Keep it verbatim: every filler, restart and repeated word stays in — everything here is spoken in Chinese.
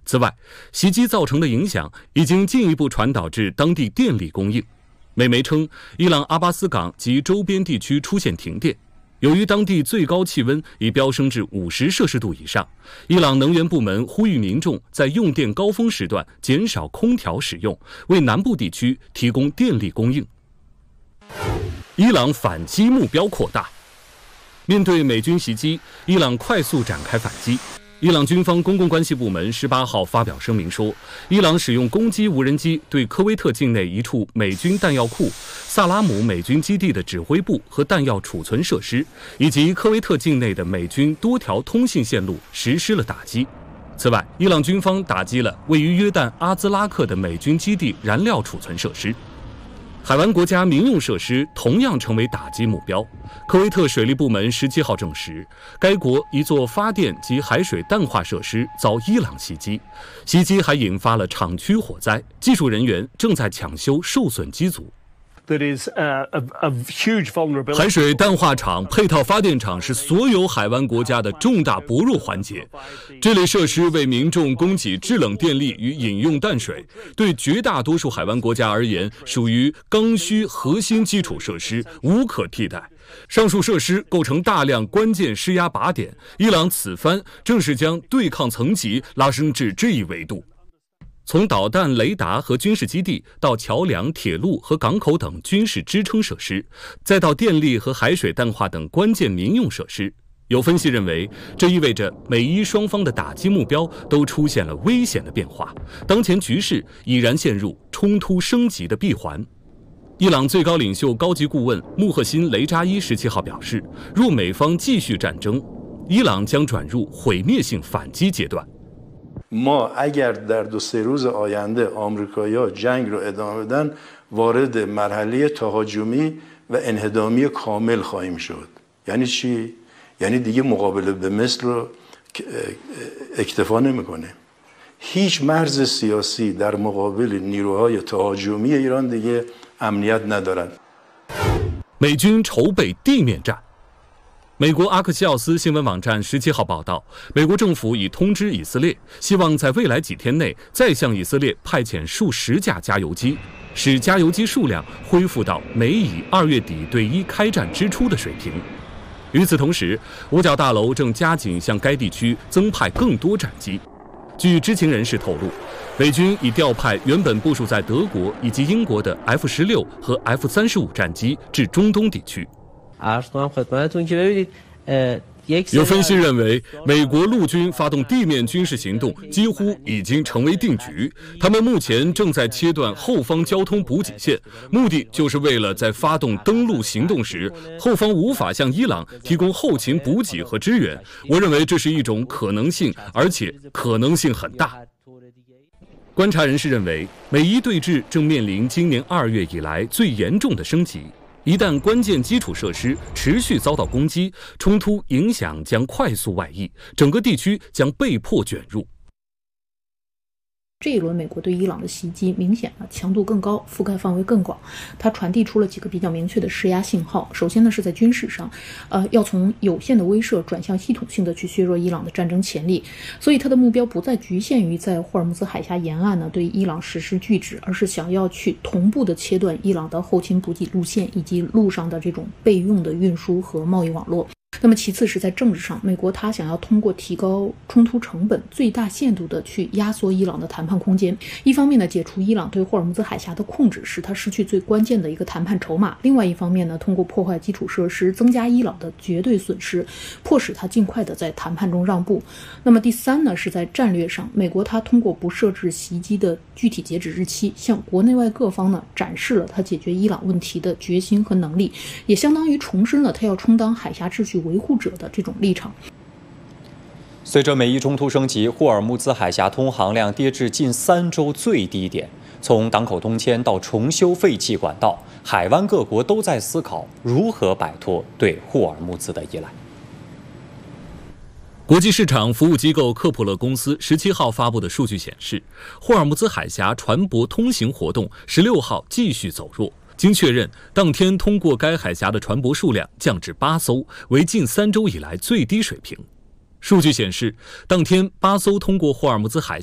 此外，袭击造成的影响已经进一步传导至当地电力供应。美媒称，伊朗阿巴斯港及周边地区出现停电。由于当地最高气温已飙升至五十摄氏度以上，伊朗能源部门呼吁民众在用电高峰时段减少空调使用，为南部地区提供电力供应。伊朗反击目标扩大。面对美军袭击，伊朗快速展开反击。伊朗军方公共关系部门十八号发表声明说，伊朗使用攻击无人机对科威特境内一处美军弹药库、萨拉姆美军基地的指挥部和弹药储存设施，以及科威特境内的美军多条通信线路实施了打击。此外，伊朗军方打击了位于约旦阿兹拉克的美军基地燃料储存设施。海湾国家民用设施同样成为打击目标。科威特水利部门十七号证实，该国一座发电及海水淡化设施遭伊朗袭击，袭击还引发了厂区火灾，技术人员正在抢修受损机组。海水淡化厂、配套发电厂是所有海湾国家的重大薄弱环节。这类设施为民众供给制冷电力与饮用淡水，对绝大多数海湾国家而言，属于刚需核心基础设施，无可替代。上述设施构成大量关键施压靶点，伊朗此番正是将对抗层级拉升至这一维度。从导弹、雷达和军事基地，到桥梁、铁路和港口等军事支撑设施，再到电力和海水淡化等关键民用设施，有分析认为，这意味着美伊双方的打击目标都出现了危险的变化，当前局势已然陷入冲突升级的闭环。伊朗最高领袖高级顾问穆赫辛·雷扎伊十七号表示，若美方继续战争，伊朗将转入毁灭性反击阶段。 ما اگر در دو سه روز آینده آمریکایی‌ها جنگ رو ادامه بدن وارد مرحله تهاجمی و انهدامی کامل خواهیم شد. یعنی چی؟ یعنی دیگه مقابله به مثل رو اکتفا نمیکنه. هیچ مرز سیاسی در مقابل نیروهای تهاجمی ایران دیگه امنیت ندارد. 美军筹备地面战。美国阿克西奥斯新闻网站十七号报道，美国政府已通知以色列，希望在未来几天内再向以色列派遣数十架加油机，使加油机数量恢复到美以二月底对伊开战之初的水平。与此同时，五角大楼正加紧向该地区增派更多战机。据知情人士透露，美军已调派原本部署在德国以及英国的 F 十六和 F 三十五战机至中东地区。有分析认为，美国陆军发动地面军事行动几乎已经成为定局。他们目前正在切断后方交通补给线，目的就是为了在发动登陆行动时，后方无法向伊朗提供后勤补给和支援。我认为这是一种可能性，而且可能性很大。观察人士认为，美伊对峙正面临今年二月以来最严重的升级。一旦关键基础设施持续遭到攻击，冲突影响将快速外溢，整个地区将被迫卷入。 这一轮美国对伊朗的袭击明显呢强度更高，覆盖范围更广，它传递出了几个比较明确的施压信号。首先呢是在军事上，呃，要从有限的威慑转向系统性的去削弱伊朗的战争潜力，所以它的目标不再局限于在霍尔木兹海峡沿岸呢对伊朗实施拒止，而是想要去同步的切断伊朗的后勤补给路线以及路上的这种备用的运输和贸易网络。那么其次是在政治上，美国它想要通过提高冲突成本，最大限度的去压缩伊朗的谈判空间。一方面呢，解除伊朗对霍尔木兹海峡的控制，使它失去最关键的一个谈判筹码；另外一方面呢，通过破坏基础设施，增加伊朗的绝对损失，迫使它尽快的在谈判中让步。那么第三呢，是在战略上，美国它通过不设置袭击的具体截止日期，向国内外各方呢展示了它解决伊朗问题的决心和能力，也相当于重申了它要充当海峡秩序维护者的这种立场。 随着美伊冲突升级，霍尔木兹海峡通航量跌至近三周最低点。从港口通迁到重修废弃管道，海湾各国都在思考如何摆脱对霍尔木兹的依赖。 国际市场服务机构科普勒公司十七号发布的数据显示，霍尔木兹海峡船舶通行活动十六号继续走弱。经确认，当天通过该海峡的船舶数量降至八艘，为近三周以来最低水平。数据显示，当天八艘通过霍尔木兹海峡